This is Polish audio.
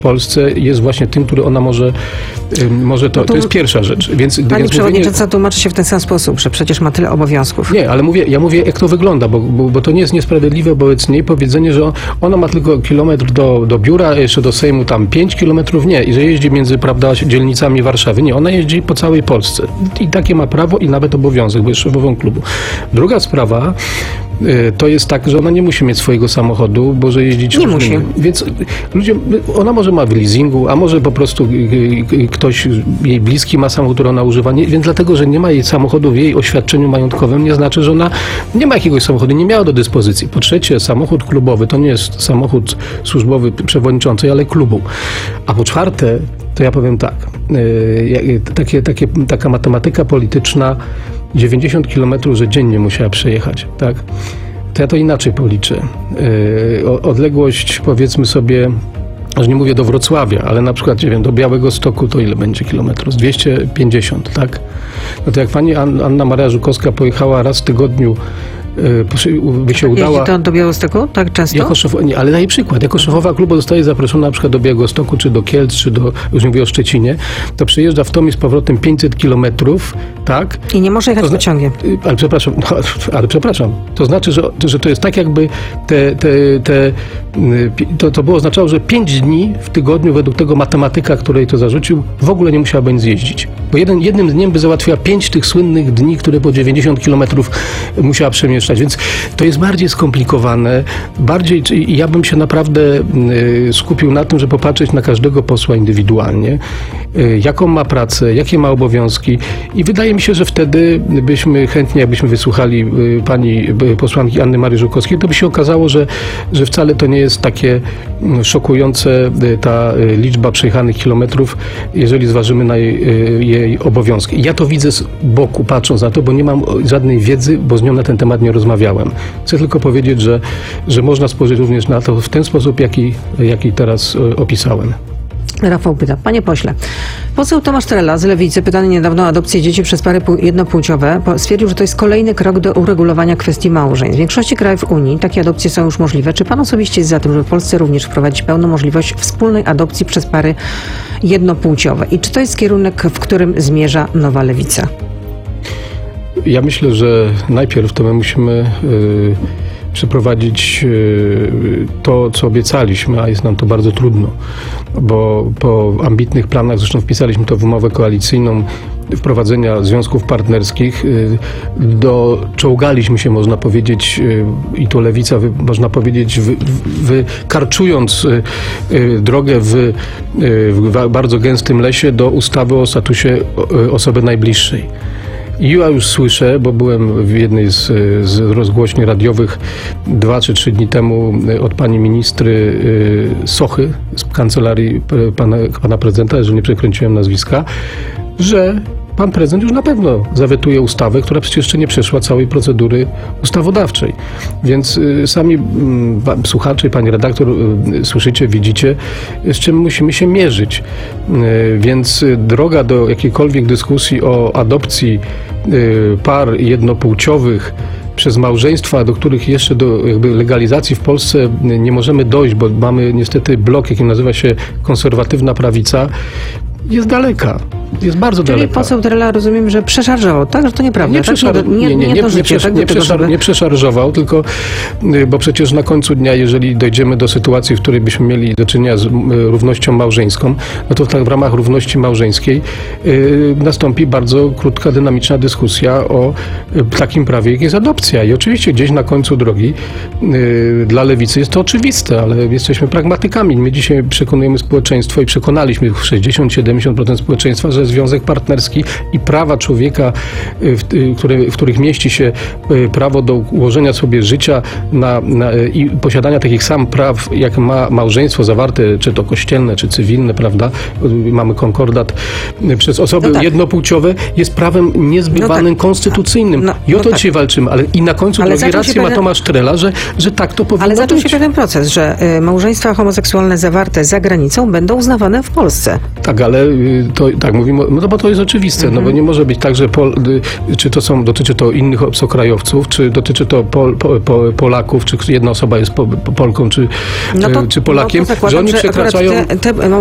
Polsce jest właśnie tym, który ona może to jest pierwsza rzecz. Pani przewodnicząca tłumaczy się w ten sam sposób, że przecież ma tyle obowiązków. Nie, ale ja mówię, jak to wygląda, bo to nie jest niesprawiedliwe wobec niej powiedzenie, że ona ma tylko kilometr do biura, jeszcze do Sejmu tam 5 kilometrów, nie, i że jeździ między, prawda, dzielnicami Warszawy. Nie, ona jeździ po całej Polsce. I takie ma prawo i nawet obowiązek, bo jest szefową klubu. Druga sprawa to jest tak, że ona nie musi mieć swojego samochodu, bo że jeździć... Nie musi. Więc ludzie, ona może ma w leasingu, a może po prostu ktoś jej bliski ma samochód, który ona używa, więc dlatego, że nie ma jej samochodu w jej oświadczeniu majątkowym, nie znaczy, że ona nie ma jakiegoś samochodu, nie miała do dyspozycji. Po trzecie, samochód klubowy to nie jest samochód służbowy przewodniczącej, ale klubu. A po czwarte, to ja powiem tak, taka matematyka polityczna, 90 kilometrów, że dziennie musiała przejechać, tak? To ja to inaczej policzę. Odległość, powiedzmy sobie, że nie mówię do Wrocławia, ale na przykład, nie wiem, do Białegostoku to ile będzie kilometrów? 250, tak? No to jak pani Anna Maria Żukowska pojechała raz w tygodniu, by się udała... Jeździ to do Białegostoku tak często? Nie, ale daję przykład. Jako szefowa klubu zostaje zaproszona na przykład do Białegostoku, czy do Kielc, czy już nie mówię o Szczecinie, to przyjeżdża w tom i z powrotem 500 kilometrów, tak? I nie może jechać pociągiem. Ale przepraszam. To znaczy, że to jest tak jakby to było oznaczało, że 5 dni w tygodniu według tego matematyka, której to zarzucił, w ogóle nie musiałaby nic jeździć. Bo jednym dniem by załatwiła 5 tych słynnych dni, które po 90 kilometrów musiała przemieszczać. Więc to jest bardziej skomplikowane. Ja bym się naprawdę skupił na tym, żeby popatrzeć na każdego posła indywidualnie, jaką ma pracę, jakie ma obowiązki i wydaje mi się, że wtedy byśmy chętnie, jakbyśmy wysłuchali pani posłanki Anny Marii Żukowskiej, to by się okazało, że wcale to nie jest takie szokujące ta liczba przejechanych kilometrów, jeżeli zważymy na jej obowiązki. Ja to widzę z boku, patrząc na to, bo nie mam żadnej wiedzy, bo z nią na ten temat nie rozmawiałem. Chcę tylko powiedzieć, że można spojrzeć również na to w ten sposób, jaki teraz opisałem. Rafał pyta, panie pośle, poseł Tomasz Trela z Lewicy, pytany niedawno o adopcję dzieci przez pary jednopłciowe, stwierdził, że to jest kolejny krok do uregulowania kwestii małżeństw. W większości krajów Unii takie adopcje są już możliwe. Czy pan osobiście jest za tym, żeby w Polsce również wprowadzić pełną możliwość wspólnej adopcji przez pary jednopłciowe? I czy to jest kierunek, w którym zmierza nowa Lewica? Ja myślę, że najpierw to my musimy przeprowadzić to, co obiecaliśmy, a jest nam to bardzo trudno, bo po ambitnych planach, zresztą wpisaliśmy to w umowę koalicyjną, wprowadzenia związków partnerskich, doczołgaliśmy się, można powiedzieć, i to Lewica, można powiedzieć, wykarczując drogę w bardzo gęstym lesie do ustawy o statusie osoby najbliższej. I ja już słyszę, bo byłem w jednej z rozgłośni radiowych 2 czy 3 dni temu od pani ministry Sochy z kancelarii pana prezydenta, jeżeli nie przekręciłem nazwiska, że pan prezydent już na pewno zawetuje ustawę, która przecież jeszcze nie przeszła całej procedury ustawodawczej. Więc sami słuchacze, pani redaktor, słyszycie, widzicie, z czym musimy się mierzyć. Więc droga do jakiejkolwiek dyskusji o adopcji par jednopłciowych przez małżeństwa, do których jeszcze do jakby legalizacji w Polsce nie możemy dojść, bo mamy niestety blok, jaki nazywa się konserwatywna prawica, jest daleka. Jest bardzo daleka. Czyli poseł Trela, rozumiem, że przeszarżował, tak? Że to nieprawda. Nie przeszarżował, tylko, bo przecież na końcu dnia, jeżeli dojdziemy do sytuacji, w której byśmy mieli do czynienia z równością małżeńską, no to tak w ramach równości małżeńskiej nastąpi bardzo krótka, dynamiczna dyskusja o takim prawie, jak jest adopcja. I oczywiście gdzieś na końcu drogi dla Lewicy jest to oczywiste, ale jesteśmy pragmatykami. My dzisiaj przekonujemy społeczeństwo i przekonaliśmy 60-70% społeczeństwa, że związek partnerski i prawa człowieka, w których mieści się prawo do ułożenia sobie życia i posiadania takich samych praw, jak ma małżeństwo zawarte, czy to kościelne, czy cywilne, prawda? Mamy konkordat przez osoby jednopłciowe, jest prawem niezbywanym, konstytucyjnym. I o to dzisiaj walczymy. Ale i na końcu drogi rację ma Tomasz Trela, że tak to powinno być. Ale zaczął się pewien proces, że małżeństwa homoseksualne zawarte za granicą będą uznawane w Polsce. Tak, ale to tak mówimy no bo to jest oczywiste, no bo nie może być tak, że dotyczy to innych obcokrajowców, czy dotyczy to Polaków, czy jedna osoba jest Polką, czy Polakiem, zakładam, że oni akurat przekraczają... te